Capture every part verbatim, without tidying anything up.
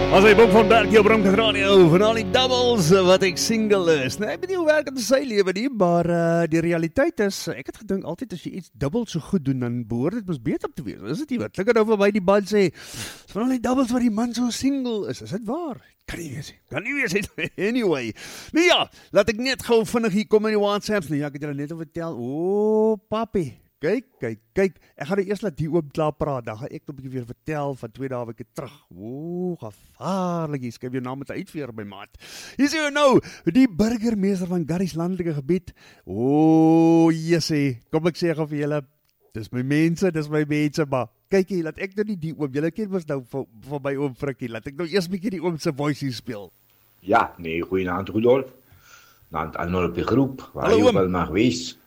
As hy Bob van Berg hier op Bronkhorst Radio van al die doubles wat ek single is. Nou, ek weet nie hoe werk het in sy lewe nie, maar uh, die realiteit is, ek het gedink altyd as jy iets dubbel so goed doen, dan behoort dit mos beter te wees. Is dit nie wat? Klik het nou vir my die band sê, van al die doubles wat die man so single is, is dit waar? Kan nie wees nie, kan nie wees nie, anyway. Nou ja, laat ek net gou vinnig hier kom in die WhatsApps, nou ja, ek het julle net al vertel, o, papi. Kyk, kyk, kyk, ek gaan nou eers laat die oom klaar praat, dan gaan ek nog 'n bietjie weer vertel van twee dae weke terug. O, gevaarlik, jy skryf jou naam met 'n uitveer by maat. Hier sien jy nou, die burgemeester van Garries landelike gebied. O, jessie, kom ek sê gou vir julle, dis my mense, dis my mense, maar kyk hier, laat ek nou nie die oom, julle ken mos nou vir, vir my oom Frikkie, laat ek nou eers 'n bietjie die oom se voice hier speel. Ja, nee, goeienaand Rudolf. Naand almal op die groep, waar jy wel mag wees.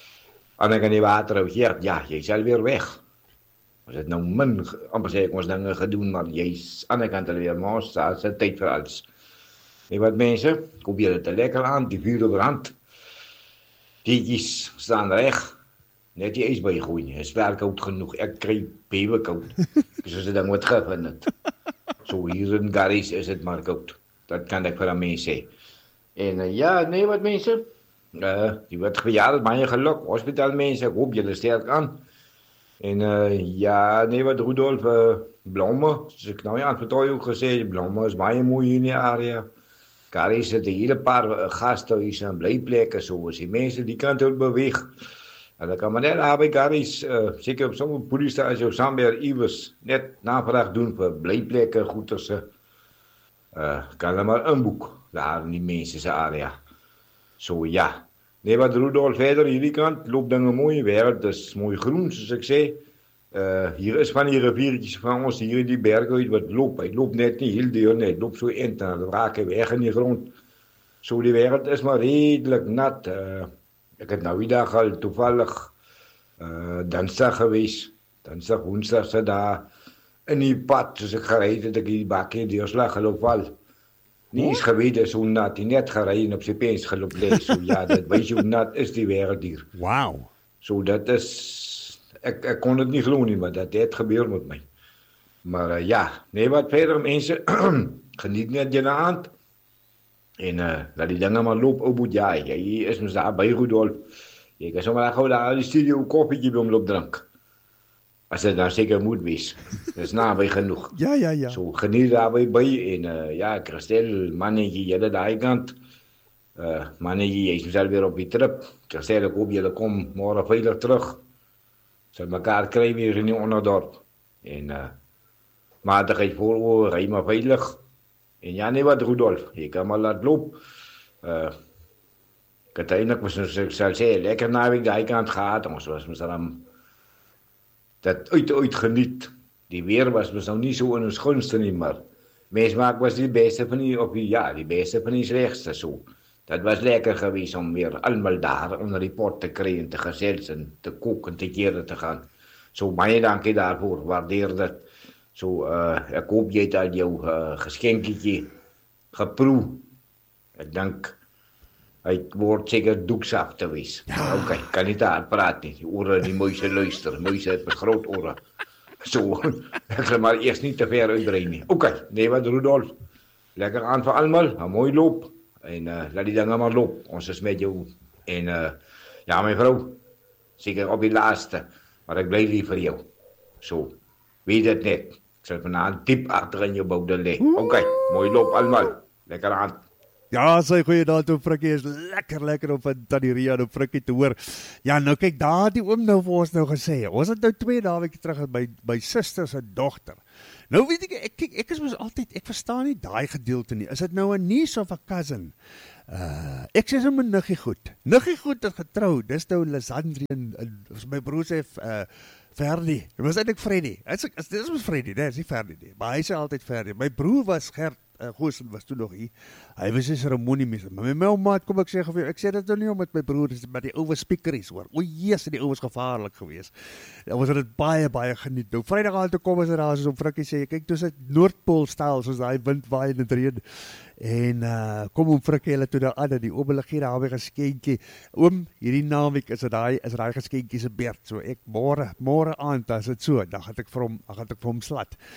En ek aan die water ook hier, ja, jy sal weer weg. Ons het nou min, amper sê ek ons dinge gedoen, maar jy's aan die kant alweer, mos, daar is tyd vir alles. Nee, wat mense, koop julle te lekker aan, die vuur brand. Tietjies staan reg, net die ijs by gooi, is wel koud genoeg, ek kry bewe koud, soos dit dan moet gevind het. So hier in Garries is het maar koud, dat kan ek vir aan mense sê. En uh, ja, nee, wat mense, Uh, die wordt verjaard, baie geluk, hospitaalmense, ek hoop julle sterk aan. En uh, ja, nee, wat Rudolf, uh, blomme, soos ek nou ja, aan vertooi ook gesê, blomme is baie mooi hier in die area. Garries het 'n hele paar uh, gastehuise en blyplekke, so as die mense die kant uit beweeg. Hulle kan maar net daar by Garries, uh, seker op sommige polisie of somewhere iewers, net navraag doen vir blyplekke, goederse. Uh, kan hulle maar inboek, daar in die mense se area. So ja, nee wat Rudolf verder hierdie kant, loop dinge mooi, wêreld is mooi groen soos ek sê. Uh, hier is van die riviertjies van ons hier in die berge uit wat loop, hy loop net nie heel deur net, loop so eind en dan raak hy weg in die grond. So die wêreld is maar redelik nat. Uh, ek het nou die dag al toevallig uh, Dinsdag gewees, Dinsdag, Woensdag se daar in die pad, soos ek gery het, het ek die bakkie deurslag geloop val. Nie eens geweet is hoe nat, die net gery en op sy pens geloop lees. So ja, dit weet jy hoe nat is die wêreld hier. Wow. So dat is, ek, ek kon dit nie glo nie, maar dat het gebeur met my. Maar uh, ja, nee wat verder mense, geniet net julle aand. En uh, laat die dinge maar loop, ou boet, ja, jy is mos daar by Rudolf. Jy kan sommer gou daar in die studio 'n koffietjie by hom loop drink. As dit nou seker moet wees. Dis naby genoeg. Ja, ja, ja. So geniet daarby by en uh, ja, Christel, mannetjie, julle daai kant. Uh, mannetjie, jy is weer op die trip. Christel, ek hoop julle kom môre veilig terug. Sal mekaar kry weer in die onderdorp. En uh, maandag voor ry maar veilig. En ja, nee wat Rudolf, jy kan maar laat loop. Uh, ek het eintlik mos ek sal sê, lekker naweek daai kant gehad, ons was mos dan dat uit uit geniet. Die weer was mos nou nie so in ons gunste nie, maar mens maak was die beste van die op die ja, die beste van die slegste so. Dat was lekker geweest om weer almal daar onder die pot te kry en te gesels en te kook en te kere te gaan. So baie dankie daarvoor, waardeer dit. So uh, ek hoop jy het al jou uh, geskenkietjie geproe. Ek dink hy word seker doeksaf te wees. Ja. Ok, kan nie daar praat nie. Die ore, die muise luister. Muise het met groot ore. So, ek gaan maar eers nie te ver uitbrei nie. Ok, nee wat Rudolf. Lekker aan vir almal, 'n mooi loop. En uh, laat die dinge maar loop. Ons is met jou. En uh, ja, my vrou, seker op die laaste. Maar ek bly lief vir jou. So, weet dit net. Ek sal vanaand diep agter in jou boude lê. Ok, mooi loop almal. Lekker aan. Ja, sy goeie daad op Frikkie is lekker, lekker op van Tannie Ria en op Frikkie te hoor. Ja, nou kyk, daar het die oom nou vir ons nou gesê, ons het nou twee dae terug by, by suster se dogter. Nou weet ek, ek, ek, ek is mos altyd, ek verstaan nie daai gedeelte nie, is dit nou 'n niece of 'n cousin? Uh, ek sê sommer niggie goed, niggie goed het getrou, dis nou Lisandrie en, en my broer sê, uh, Ferdi, dit was eintlik Freddy, dit is mos Freddy, dit is nie Ferdi nie, maar hy sê altyd Ferdi, my broer was Gert, Uh, Goosen was toen nog hier. Hy was 'n seremoniemeester. Maar my my maat kom ek sê vir jou, ek sê dit nou nie om met my broer, maar die ouwe speakeries hoor. O Jesus, die ouwe is gevaarlik geweest. Ons het dit baie baie geniet. Nou Vrydag aan toe kom as daar soos om Frikkie sê, kyk toe sit Noordpool styl soos daai wind waai en dit reën. En uh, kom om Frikkie hulle toe daar aan, die oom hulle gee daar 'n geskenkie. Oom, hierdie naweek is dit daai is daai geskenkie se beurt. So ek môre môre aand as dit so, dan gaan ek vir hom, dan gaan ek vir hom slat.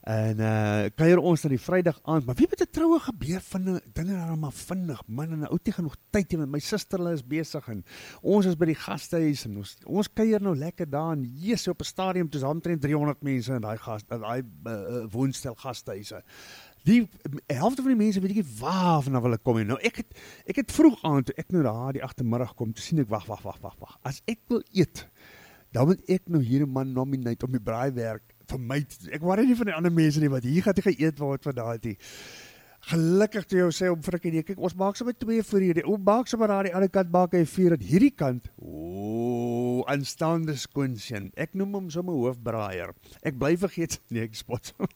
En uh, kuier ons na die Vrydag aand, maar wie met die troue gebeur van dinge daar maar vinnig, man, en 'n ou tegen nog tyd hê, my suster hulle is besig en ons is by die gastehuis en ons, ons kuier nou lekker daar en Jesus op 'n stadium toe is omtrent driehonderd mense in daai gas, daai uh, woonstel gastehuise. Die helfte van die mense weet ek nie waar vanaf hulle kom nie. Nou ek het ek het vroeg aan toe ek nou daar die agtermiddag kom, toe sien ek wag wag wag wag wag. As ek wil eet, dan moet ek nou hier 'n man nominate om die braaiwerk vir my te, ek worry nie van die ander mense nie, wat hier gaan die geëet word vandag nie. Gelukkig toe jou sê om frikkie nie, kyk, ons maak sommer twee vir hierdie, ons maak sommer daar die ander kant maak hy vier, en hierdie kant, ooo, aanstaande skoonseun, ek noem hom sommer hoofbraaier, ek bly vergeet, nee, ek spot so,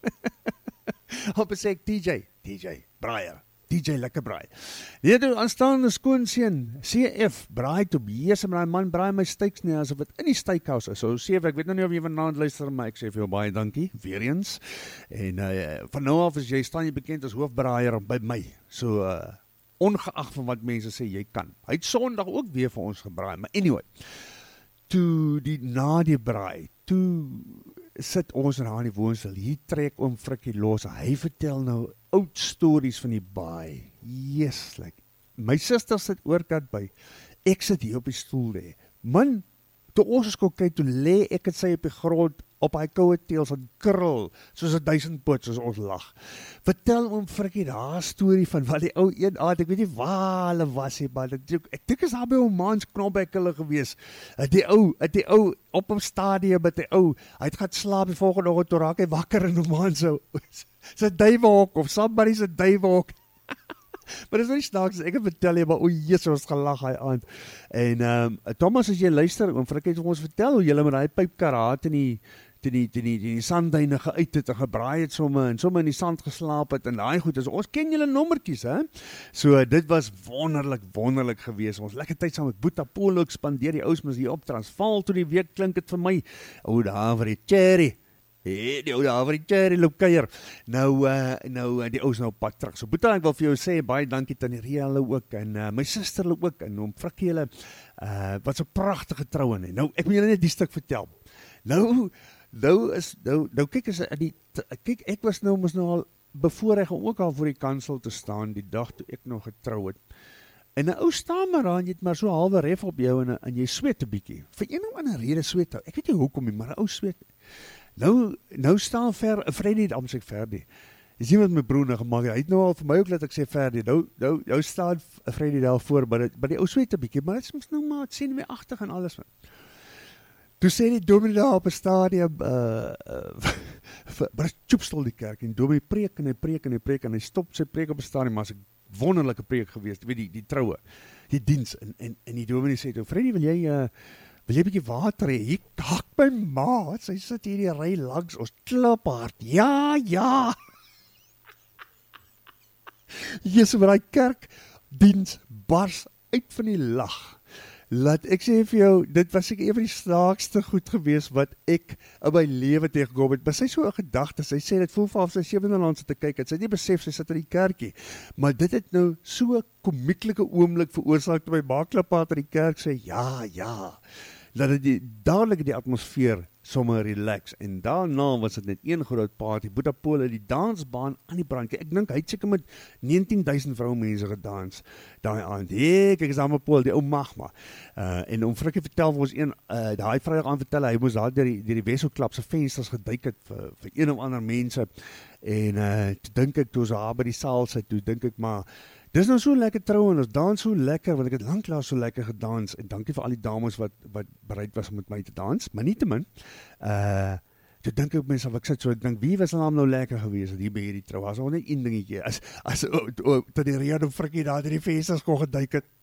op sê ek T J, T J, braaier, T J lekker braai. Nee, toe aanstaande skoonseun, C F, braai toe beheers, maar die man braai my steaks nie, asof het in die steakhouse is, so C F, ek weet nou nie of jy vanaand luister, maar ek sê vir jou baie dankie, weer eens, en uh, van nou af is jy, staan jy bekend as hoofbraaier by my, so uh, ongeag van wat mense sê, jy kan. Hy het Sondag ook weer vir ons gebraai, maar anyway, toe die na die braai, toe sit ons na die woonstel, hier trek oom Frikkie los, hy vertel nou oud stories van die baai, yes, like, my suster sit oorkant by, ek sit hier op die stoel lê, man, toe ons is kon kyk, toe lê ek het sy op die grond, op hy koue teels en krul, soos een duisend poot, soos ons lag. Vertel oom Frikkie daar storie van wat die ou een aand, ek weet nie waar hulle was, maar ek dink is daar by oom Maans Knobbek hulle gewees, het die ou, het die ou, op een stadium met die ou, hy het gaan slaap die volgende oggend, toe raak hy wakker in oom Maans so, sy duiwehok, of somebody sy duiwehok, maar dit is nou nie snaaks, ek het vertel jy, maar o jezus, ons gelag hy aan, en um, Thomas, as jy luister, oom Frikkie het ons vertel, hoe jylle met die pypkaraat in die, die, die, die, die, die sandduine geuit het, en gebraai het somme, en somme in die sand geslaap het, en daai goed, dus ons ken jylle nommertjies, hè, so dit was wonderlik, wonderlik gewees, ons lekker tyd saam met Boeta Polo, ek spandeer die ousmens hier op Transvaal, toe die week klink het vir my, o daar vir die cherry, Hey, die ou daar waar die cherry loop kuier. Nou, uh, nou, die ou is nou op pad terug. So Boeta, ek wil vir jou sê, baie dankie Tannie Ria hulle ook, en uh, my suster hulle ook, en oom Frikkie hulle, uh, wat so prachtige trouwen, he. Nou, ek moet julle net die stuk vertel. Nou, nou is, nou, nou kyk as, die, kyk, ek was nou, was nou al, bevoorreg om ook al voor die kansel te staan, die dag toe ek nog getrouw het. En een ou staan maar aan, jy het maar so halwe ref op jou, en, en jy sweet een bykie. Vir een of ander rede sweet, ek weet nie hoekom nie, maar een ou sweet. Nou, nou staan ver, Freddy, dan sê ek Ferdi, jy sien wat my broer nou gemaakt, hy het nou al vir my ook laat ek sê Ferdi, nou, nou, nou staan Freddy daar voor, maar, het, maar die ou sweet een bykie, maar het is nou maar, het sê nie meer achtig en alles. Toe sê die dominee daar op een stadium, uh, uh, maar is tjoepstel die kerk, en die dominee preek en hy preek en hy preek, en hy stop sy preek op een stadium, maar is een wonderlijke preek geweest, weet die, die trouwe, die diens, en, en, en die dominee sê toe, Freddy, wil jy, uh, wil jy bykie water hee? Hier kak my maat, sy sit hier die rij langs, ons kliphard, ja, ja. Jezus, maar die kerkdiens bars uit van die lach. Laat ek sê vir jou, dit was ek een van die snaakste goed gewees wat ek in my leven tegenkom het, maar sy so een gedachte, sy sê, dit voel van sy sewende land te kyk, het sy nie besef, sy sit in die kerkie, maar dit het nou so komieklike oomlik veroorzaak, toe my maakklapaat in die kerk sê, ja, ja, dat het die, dadelijk die atmosfeer sommer relax, en daarna was het net een groot party, Boeta Polo, die dansbaan aan die brand, ek dink, hy het seker met negentien duisend vrouwmense gedans, daai aand, hé, kyk is allemaal Polo, die ou Magma, uh, en om Frikkie vertel vir ons een, uh, die vrijdag aan vertel, hy moes daar die, die, die Wesselklap sy vensters geduik het, vir, vir een of ander mense, en uh, toe dink ek, toe ons daar by die saal sit, toe dink ek maar, dis nou so lekker trou, en ons dans so lekker, want ek het langklaas so lekker gedans, en dankie vir al die dames wat, wat bereid was om met my te dans, maar nie te min, uh, toe dink ek mense, ek sit so, ek dink, wie was naam nou lekker gewees, hier by hierdie trou, as al net een dingetje, as, as, o, o, tot die Ria en Frikkie daar, die vensters kon geduik het,